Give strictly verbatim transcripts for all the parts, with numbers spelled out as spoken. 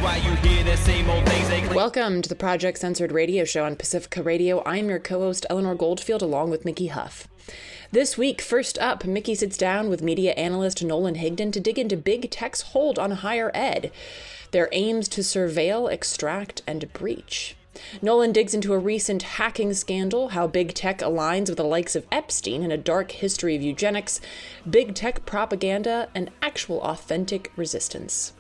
why you hear the same old things they claim. Welcome to the Project Censored radio show on Pacifica Radio. I'm your co-host Eleanor Goldfield along with Mickey Huff. This week, first up, Mickey sits down with media analyst Nolan Higdon to dig into big tech's hold on higher ed, their aims to surveil, extract, and breach. Nolan digs into a recent hacking scandal, how big tech aligns with the likes of Epstein and a dark history of eugenics, big tech propaganda, and actual authentic resistance.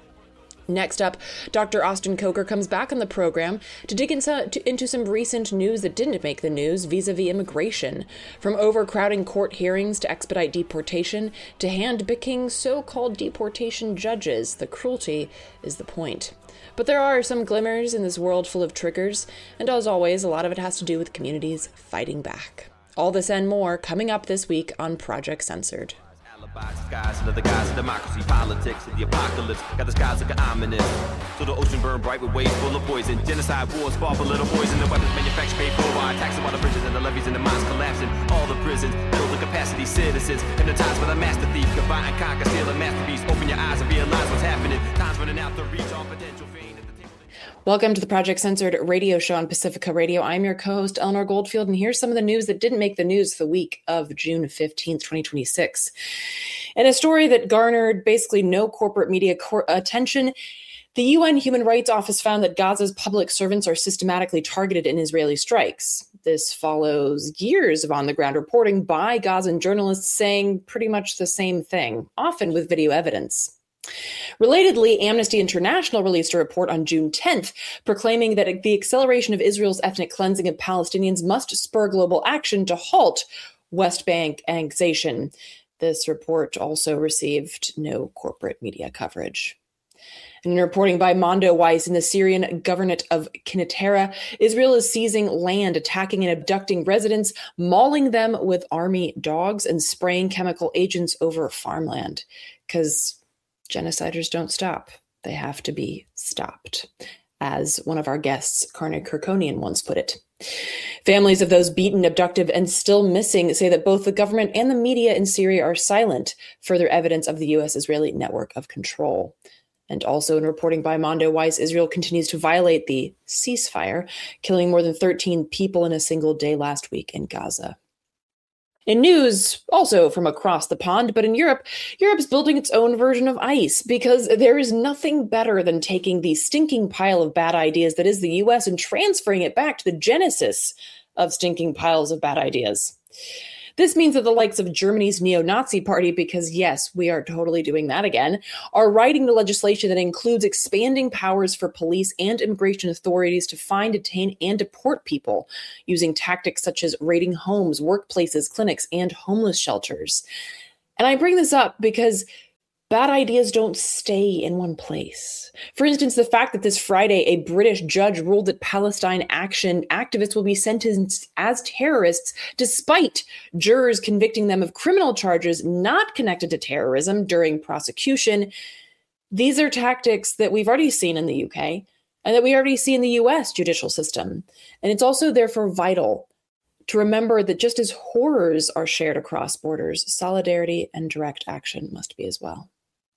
Next up, Doctor Austin Coker comes back on the program to dig into, to, into some recent news that didn't make the news vis-a-vis immigration. From overcrowding court hearings to expedite deportation to hand-picking so-called deportation judges, the cruelty is the point. But there are some glimmers in this world full of triggers, and as always, a lot of it has to do with communities fighting back. All this and more coming up this week on Project Censored. Skies under the guise of democracy, politics, and the apocalypse. Got the skies looking ominous. So the ocean burned bright with waves full of poison. Genocide, wars, fought for little poison. The weapons manufactured paid for by taxing while the bridges and the levees and the mines collapsing. All the prisons, build the capacity citizens. Hypnotized by the master thief. Combine and conquer, steal a masterpiece. Open your eyes and realize what's happening. Time's running out to reach all potential fame. Welcome to the Project Censored radio show on Pacifica Radio. I'm your co-host, Eleanor Goldfield, and here's some of the news that didn't make the news the week of June fifteenth, twenty twenty-six. In a story that garnered basically no corporate media cor- attention, the U N Human Rights Office found that Gaza's public servants are systematically targeted in Israeli strikes. This follows years of on-the-ground reporting by Gazan journalists saying pretty much the same thing, often with video evidence. Relatedly, Amnesty International released a report on June tenth proclaiming that the acceleration of Israel's ethnic cleansing of Palestinians must spur global action to halt West Bank annexation. This report also received no corporate media coverage. In reporting by Mondo Weiss in the Syrian governorate of Quneitra, Israel is seizing land, attacking and abducting residents, mauling them with army dogs, and spraying chemical agents over farmland. Because genociders don't stop. They have to be stopped, as one of our guests, Karna Kirkonian, once put it. Families of those beaten, abducted, and still missing say that both the government and the media in Syria are silent, further evidence of the U S-Israeli network of control. And also in reporting by Mondo Weiss, Israel continues to violate the ceasefire, killing more than thirteen people in a single day last week in Gaza. In news, also from across the pond, but in Europe, Europe's building its own version of ICE because there is nothing better than taking the stinking pile of bad ideas that is the U S and transferring it back to the genesis of stinking piles of bad ideas. This means that the likes of Germany's neo-Nazi party, because yes, we are totally doing that again, are writing the legislation that includes expanding powers for police and immigration authorities to find, detain, and deport people using tactics such as raiding homes, workplaces, clinics, and homeless shelters. And I bring this up because bad ideas don't stay in one place. For instance, the fact that this Friday a British judge ruled that Palestine Action activists will be sentenced as terrorists despite jurors convicting them of criminal charges not connected to terrorism during prosecution. These are tactics that we've already seen in the U K and that we already see in the U S judicial system. And it's also therefore vital to remember that just as horrors are shared across borders, solidarity and direct action must be as well.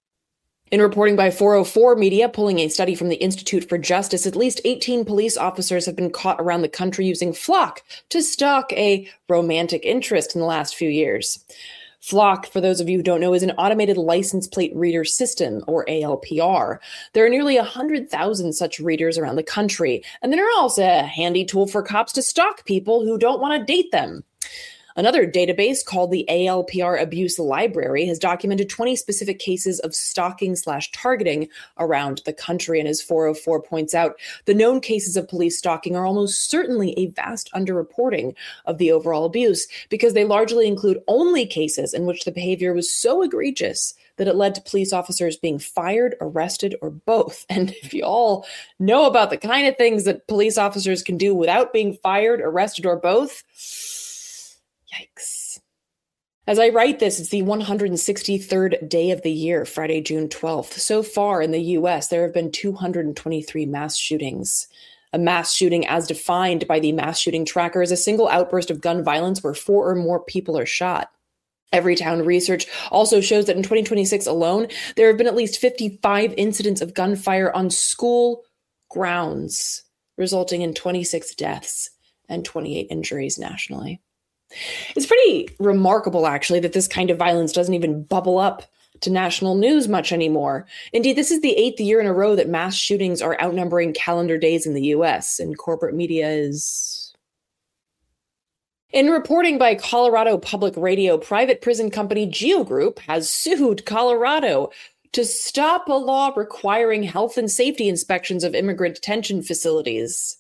In reporting by four oh four Media, pulling a study from the Institute for Justice, at least eighteen police officers have been caught around the country using Flock to stalk a romantic interest in the last few years. Flock, for those of you who don't know, is an automated license plate reader system, or A L P R. There are nearly one hundred thousand such readers around the country, and they're also a handy tool for cops to stalk people who don't want to date them. Another database called the A L P R Abuse Library has documented twenty specific cases of stalking slash targeting around the country. And as four oh four points out, the known cases of police stalking are almost certainly a vast underreporting of the overall abuse because they largely include only cases in which the behavior was so egregious that it led to police officers being fired, arrested, or both. And if you all know about the kind of things that police officers can do without being fired, arrested, or both, yikes. As I write this, it's the one hundred sixty-third day of the year, Friday, June twelfth. So far in the U S, there have been two hundred twenty-three mass shootings. A mass shooting, as defined by the mass shooting tracker, is a single outburst of gun violence where four or more people are shot. Everytown research also shows that in twenty twenty-six alone, there have been at least fifty-five incidents of gunfire on school grounds, resulting in twenty-six deaths and twenty-eight injuries nationally. It's pretty remarkable, actually, that this kind of violence doesn't even bubble up to national news much anymore. Indeed, this is the eighth year in a row that mass shootings are outnumbering calendar days in the U S, and corporate media is... In reporting by Colorado Public Radio, private prison company Geo Group has sued Colorado to stop a law requiring health and safety inspections of immigrant detention facilities.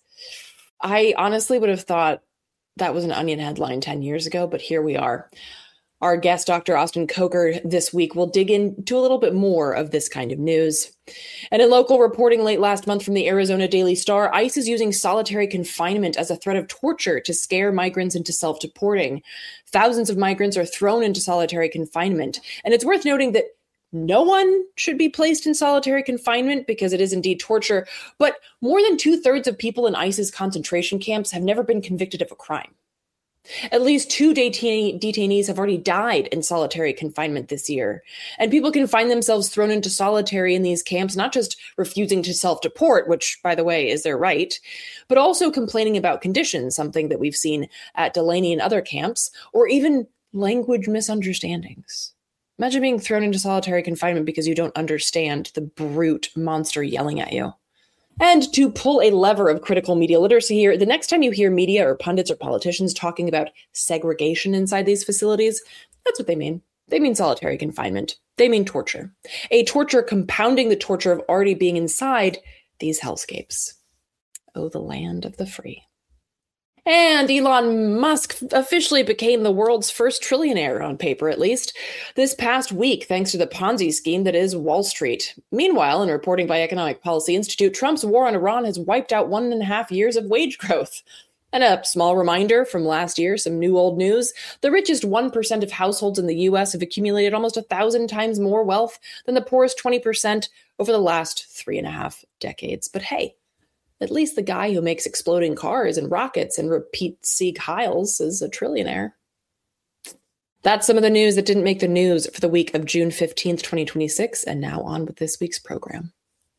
I honestly would have thought that was an Onion headline ten years ago, but here we are. Our guest, Doctor Austin Coker, this week will dig into a little bit more of this kind of news. And in local reporting late last month from the Arizona Daily Star, ICE is using solitary confinement as a threat of torture to scare migrants into self-deporting. Thousands of migrants are thrown into solitary confinement. And it's worth noting that no one should be placed in solitary confinement because it is indeed torture. But more than two-thirds of people in ICE's concentration camps have never been convicted of a crime. At least two detain- detainees have already died in solitary confinement this year. And people can find themselves thrown into solitary in these camps, not just refusing to self-deport, which, by the way, is their right, but also complaining about conditions, something that we've seen at Delaney and other camps, or even language misunderstandings. Imagine being thrown into solitary confinement because you don't understand the brute monster yelling at you. And to pull a lever of critical media literacy here, the next time you hear media or pundits or politicians talking about segregation inside these facilities, that's what they mean. They mean solitary confinement. They mean torture. A torture compounding the torture of already being inside these hellscapes. Oh, the land of the free. And Elon Musk officially became the world's first trillionaire, on paper at least, this past week, thanks to the Ponzi scheme that is Wall Street. Meanwhile, in reporting by Economic Policy Institute, Trump's war on Iran has wiped out one and a half years of wage growth. And a small reminder from last year, some new old news, the richest one percent of households in the U S have accumulated almost a thousand times more wealth than the poorest twenty percent over the last three and a half decades. But hey, at least the guy who makes exploding cars and rockets and repeat Sieg Heils is a trillionaire. That's some of the news that didn't make the news for the week of June fifteenth, twenty twenty-six. And now on with this week's program.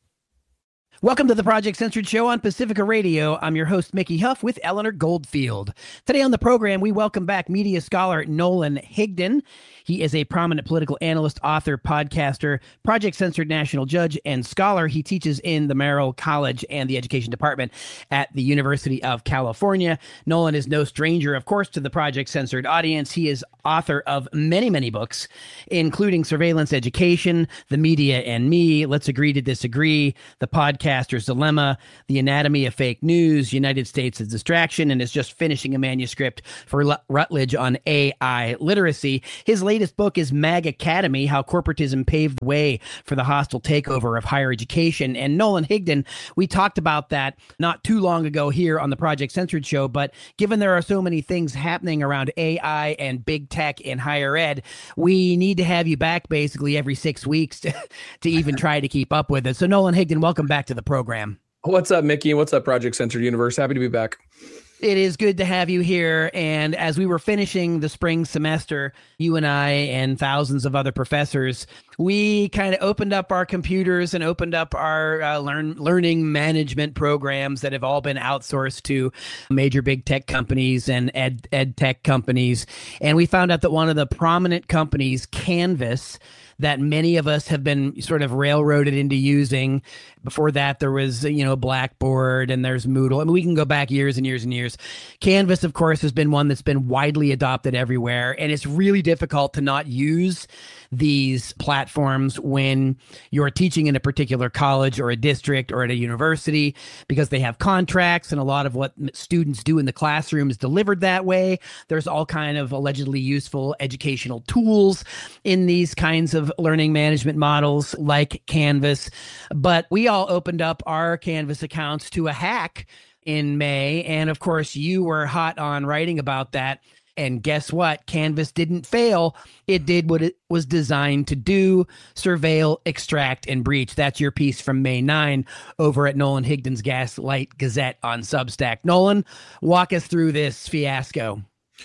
Welcome to the Project Censored Show on Pacifica Radio. I'm your host, Mickey Huff, with Eleanor Goldfield. Today on the program, we welcome back media scholar Nolan Higdon. He is a prominent political analyst, author, podcaster, Project Censored national judge, and scholar. He teaches in the Merrill College and the Education Department at the University of California. Nolan is no stranger, of course, to the Project Censored audience. He is author of many, many books, including Surveillance Education, The Media and Me, Let's Agree to Disagree, The Podcaster's Dilemma, The Anatomy of Fake News, United States as Distraction, and is just finishing a manuscript for Rutledge on A I literacy. His latest book is Mag Academy, How Corporatism Paved the Way for the Hostile Takeover of Higher Education. And Nolan Higdon, we talked about that not too long ago here on the Project Censored Show, but given there are so many things happening around A I and big tech in higher ed, we need to have you back basically every six weeks to, to even try to keep up with it. So Nolan Higdon, welcome back to the program. What's up, Mickey? What's up, Project Censored Universe? Happy to be back. It is good to have you here. And as we were finishing the spring semester, you and I and thousands of other professors, we kind of opened up our computers and opened up our uh, learn learning management programs that have all been outsourced to major big tech companies and ed, ed tech companies. And we found out that one of the prominent companies, Canvas, that many of us have been sort of railroaded into using. Before that, there was, you know, Blackboard and there's Moodle. I mean, we can go back years and years and years. Canvas, of course, has been one that's been widely adopted everywhere. And it's really difficult to not use these platforms when you're teaching in a particular college or a district or at a university, because they have contracts and a lot of what students do in the classroom is delivered that way. There's all kind of allegedly useful educational tools in these kinds of learning management models like Canvas. But we all opened up our Canvas accounts to a hack in May. And of course, you were hot on writing about that. And guess what? Canvas didn't fail. It did what it was designed to do: surveil, extract, and breach. That's your piece from May ninth over at Nolan Higdon's Gaslight Gazette on Substack. Nolan, walk us through this fiasco.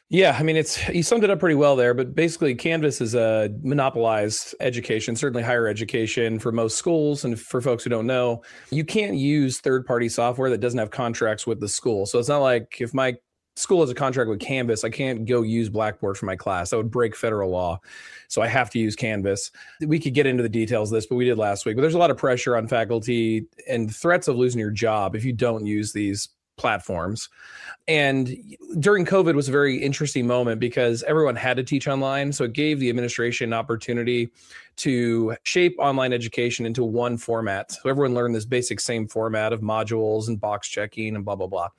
Yeah, I mean, it's you summed it up pretty well there, but basically Canvas is a monopolized education, certainly higher education for most schools. And for folks who don't know, you can't use third-party software that doesn't have contracts with the school. So it's not like if my school has a contract with Canvas, I can't go use Blackboard for my class. That would break federal law. So I have to use Canvas. We could get into the details of this, but we did last week. But there's a lot of pressure on faculty and threats of losing your job if you don't use these platforms. And during COVID was a very interesting moment because everyone had to teach online. So it gave the administration an opportunity to shape online education into one format. So everyone learned this basic same format of modules and box checking and blah, blah, blah.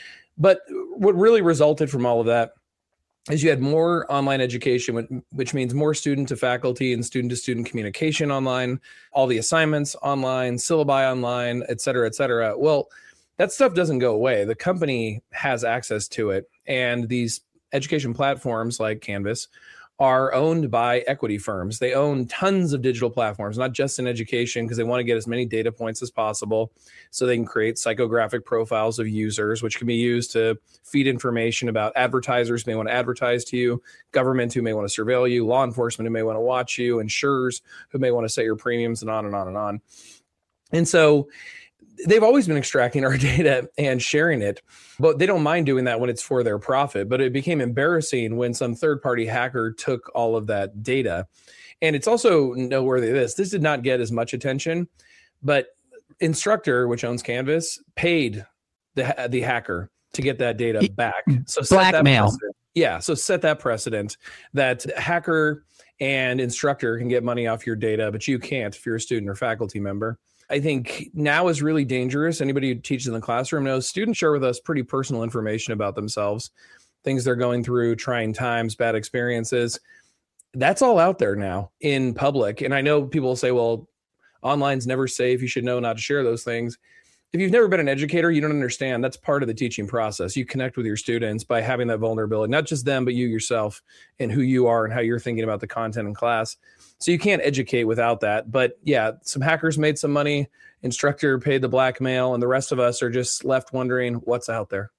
But what really resulted from all of that is you had more online education, which means more student to faculty and student to student communication online, all the assignments online, syllabi online, et cetera, et cetera. Well, that stuff doesn't go away. The company has access to it. And these education platforms like Canvas are owned by equity firms. They own tons of digital platforms, not just in education, because they want to get as many data points as possible so they can create psychographic profiles of users, which can be used to feed information about advertisers who may want to advertise to you, government who may want to surveil you, law enforcement who may want to watch you, insurers who may want to set your premiums, and on and on and on. And so they've always been extracting our data and sharing it, but they don't mind doing that when it's for their profit. But it became embarrassing when some third-party hacker took all of that data. And it's also noteworthy this. This did not get as much attention, but Instructure, which owns Canvas, paid the the hacker to get that data back. So blackmail. Yeah, so set that precedent that hacker and Instructure can get money off your data, but you can't if you're a student or faculty member. I think now is really dangerous. Anybody who teaches in the classroom knows students share with us pretty personal information about themselves, things they're going through, trying times, bad experiences. That's all out there now in public. And I know people will say, well, online's never safe. You should know not to share those things. If you've never been an educator, you don't understand. That's part of the teaching process. You connect with your students by having that vulnerability, not just them, but you yourself and who you are and how you're thinking about the content in class. So you can't educate without that. But yeah, some hackers made some money, Instructure paid the blackmail, and the rest of us are just left wondering what's out there.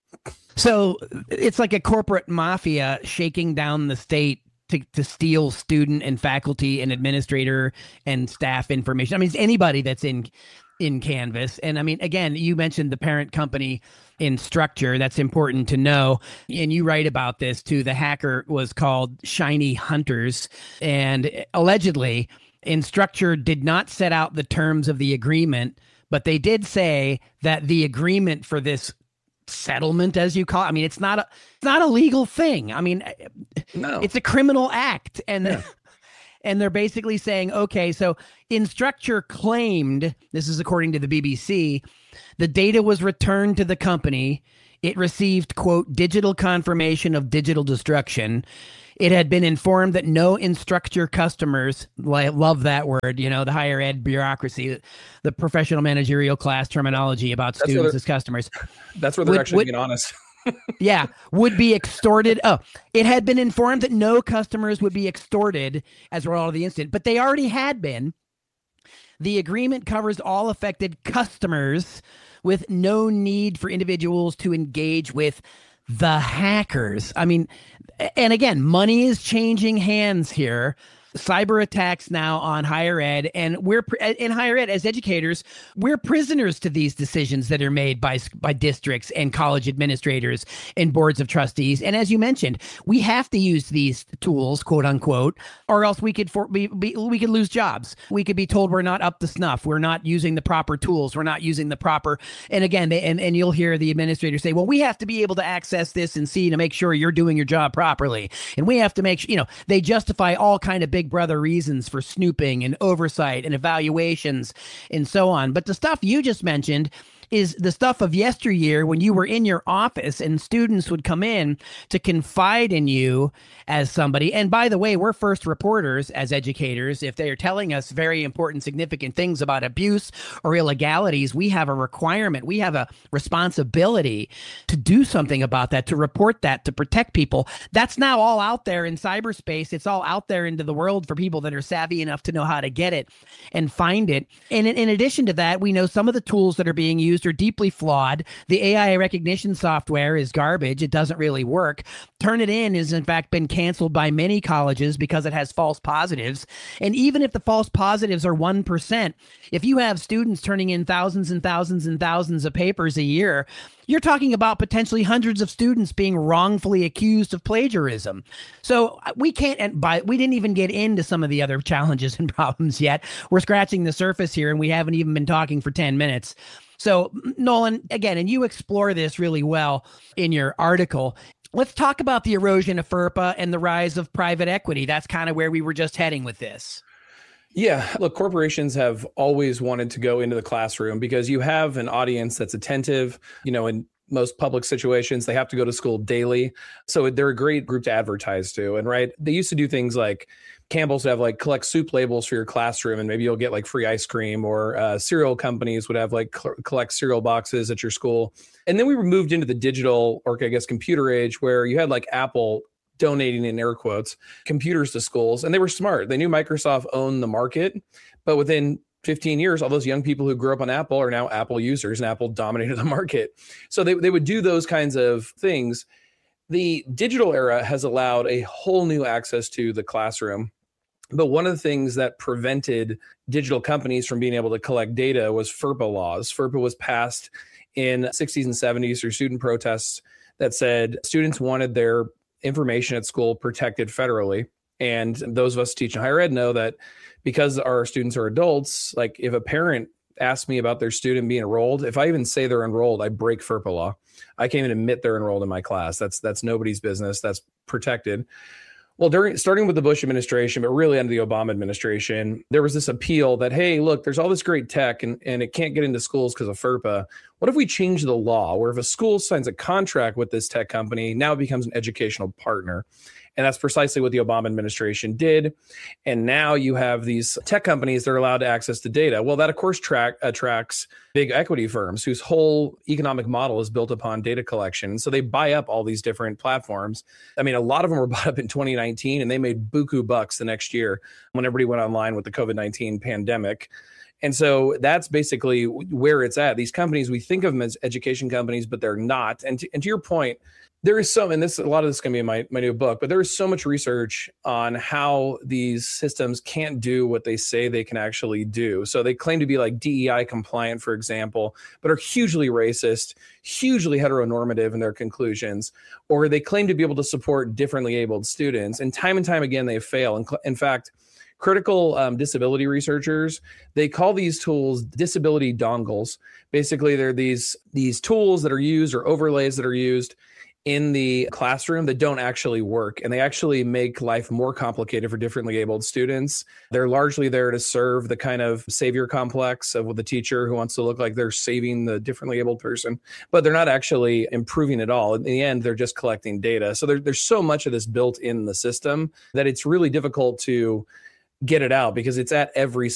So it's like a corporate mafia shaking down the state to, to steal student and faculty and administrator and staff information. I mean, it's anybody that's in in Canvas. And I mean, again, you mentioned the parent company Instructure. That's important to know. And you write about this too. The hacker was called Shiny Hunters. And allegedly, Instructure did not set out the terms of the agreement, but they did say that the agreement for this settlement, as you call it, I mean, it's not a, it's not a legal thing. I mean, no. It's a criminal act. And yeah. And they're basically saying, okay, so Instructure claimed, this is according to the B B C, the data was returned to the company. It received, quote, digital confirmation of digital destruction. It had been informed that no Instructure customers, I love that word, you know, the higher ed bureaucracy, the professional managerial class terminology about that's students as customers. That's where they're would, actually would, being honest. yeah, would be extorted. Oh, it had been informed that no customers would be extorted as a result of the incident, but they already had been. The agreement covers all affected customers with no need for individuals to engage with the hackers. I mean, and again, money is changing hands here. Cyber attacks now on higher ed, and we're in higher ed as educators, we're prisoners to these decisions that are made by by districts and college administrators and boards of trustees. And as you mentioned, we have to use these tools, quote unquote, or else we could for, be, be, we could lose jobs. We could be told we're not up to snuff. We're not using the proper tools. We're not using the proper. And again, they, and and you'll hear the administrators say, well, we have to be able to access this and see to make sure you're doing your job properly, and we have to make sure, you know, they justify all kind of big brother reasons for snooping and oversight and evaluations and so on. But the stuff you just mentioned is the stuff of yesteryear when you were in your office and students would come in to confide in you as somebody. And by the way, we're first reporters as educators. If they are telling us very important, significant things about abuse or illegalities, we have a requirement. We have a responsibility to do something about that, to report that, to protect people. That's now all out there in cyberspace. It's all out there into the world for people that are savvy enough to know how to get it and find it. And in, in addition to that, we know some of the tools that are being used used are deeply flawed. The A I recognition software is garbage. It doesn't really work. Turnitin has, in fact, been canceled by many colleges because it has false positives. And even if the false positives are one percent, if you have students turning in thousands and thousands and thousands of papers a year, you're talking about potentially hundreds of students being wrongfully accused of plagiarism. So we can't, and by, we didn't even get into some of the other challenges and problems yet. We're scratching the surface here, and we haven't even been talking for ten minutes. So Nolan, again, and you explore this really well in your article. Let's talk about the erosion of FERPA and the rise of private equity. That's kind of where we were just heading with this. Yeah, look, corporations have always wanted to go into the classroom because you have an audience that's attentive. You know, in most public situations, they have to go to school daily. So they're a great group to advertise to. And right, they used to do things like Campbell's would have like collect soup labels for your classroom, and maybe you'll get like free ice cream, or uh, cereal companies would have like cl- collect cereal boxes at your school. And then we were moved into the digital, or I guess computer age, where you had like Apple donating, in air quotes, computers to schools. And they were smart. They knew Microsoft owned the market, but within fifteen years, all those young people who grew up on Apple are now Apple users, and Apple dominated the market. So they, they would do those kinds of things. The digital era has allowed a whole new access to the classroom. But one of the things that prevented digital companies from being able to collect data was FERPA laws. FERPA was passed in the sixties and seventies through student protests that said students wanted their information at school protected federally. And those of us teaching higher ed know that because our students are adults, like if a parent asks me about their student being enrolled, if I even say they're enrolled, I break FERPA law. I can't even admit they're enrolled in my class. That's that's nobody's business. That's protected. Well, during starting with the Bush administration, but really under the Obama administration, there was this appeal that, hey, look, there's all this great tech and, and it can't get into schools because of FERPA. What if we change the law where if a school signs a contract with this tech company, now it becomes an educational partner? And that's precisely what the Obama administration did. And now you have these tech companies that are allowed to access the data. Well, that, of course, track, attracts big equity firms whose whole economic model is built upon data collection. And so they buy up all these different platforms. I mean, a lot of them were bought up in twenty nineteen, and they made buku bucks the next year when everybody went online with the COVID nineteen pandemic. And so that's basically where it's at. These companies, we think of them as education companies, but they're not. And to, and to your point, there is some, and this a lot of this is going to be in my, my new book, but there is so much research on how these systems can't do what they say they can actually do. So they claim to be like D E I compliant, for example, but are hugely racist, hugely heteronormative in their conclusions, or they claim to be able to support differently abled students. And time and time again, they fail. In, in fact, critical um, disability researchers, they call these tools disability dongles. Basically, they're these, these tools that are used or overlays that are used in the classroom that don't actually work. And they actually make life more complicated for differently abled students. They're largely there to serve the kind of savior complex of the teacher who wants to look like they're saving the differently abled person, but they're not actually improving at all. In the end, they're just collecting data. So there, there's so much of this built in the system that it's really difficult to get it out because it's at every